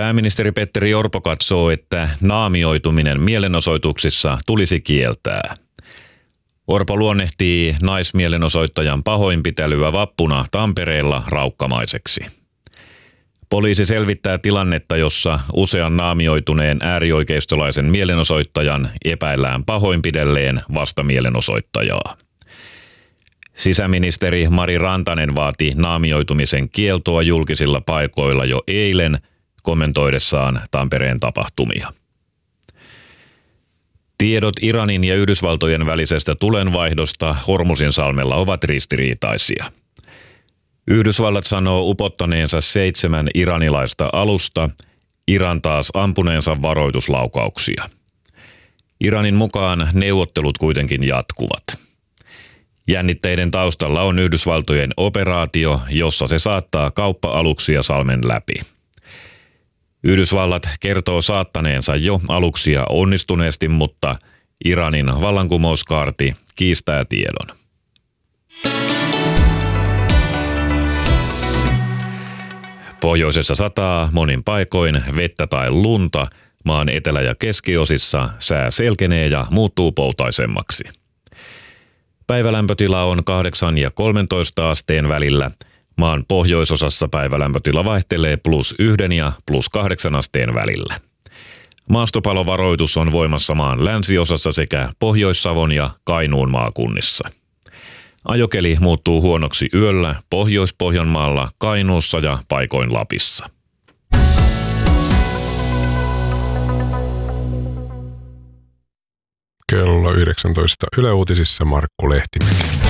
Pääministeri Petteri Orpo katsoo, että naamioituminen mielenosoituksissa tulisi kieltää. Orpo luonnehtii naismielenosoittajan pahoinpitelyä vappuna Tampereella raukkamaiseksi. Poliisi selvittää tilannetta, jossa usean naamioituneen äärioikeistolaisen mielenosoittajan epäillään pahoinpidelleen vastamielenosoittajaa. Sisäministeri Mari Rantanen vaati naamioitumisen kieltoa julkisilla paikoilla jo eilen kommentoidessaan Tampereen tapahtumia. Tiedot Iranin ja Yhdysvaltojen välisestä tulenvaihdosta Hormuzinsalmella ovat ristiriitaisia. Yhdysvallat sanoo upottaneensa 7 iranilaista alusta, Iran taas ampuneensa varoituslaukauksia. Iranin mukaan neuvottelut kuitenkin jatkuvat. Jännitteiden taustalla on Yhdysvaltojen operaatio, jossa se saattaa kauppa-aluksia salmen läpi. Yhdysvallat kertoo saattaneensa jo aluksia onnistuneesti, mutta Iranin vallankumouskaarti kiistää tiedon. Pohjoisessa sataa monin paikoin vettä tai lunta, maan etelä- ja keskiosissa sää selkenee ja muuttuu poutaisemmaksi. Päivälämpötila on 8 ja 13 asteen välillä. Maan pohjoisosassa päivälämpötila vaihtelee +1 ja +8 asteen välillä. Maastopalovaroitus on voimassa maan länsiosassa sekä Pohjois-Savon ja Kainuun maakunnissa. Ajokeli muuttuu huonoksi yöllä Pohjois-Pohjanmaalla, Kainuussa ja paikoin Lapissa. Kello 19 Yle Uutisissa Markku Lehtimäki.